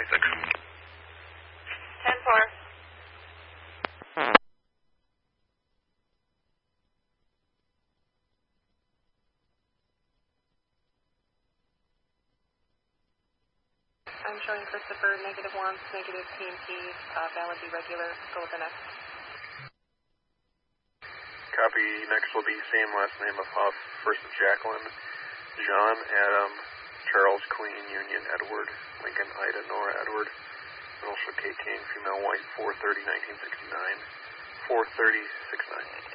26. 10-4. I'm showing Christopher, -1, negative TNT, valid be regular, go with the next. Copy, next will be same last name of Huff, first of Jacqueline, John, Adam, Charles, Queen, Union, Edward, Lincoln, Ida, Nora, Edward, initial K. King, female white, 4/30/1969, 4/30/69.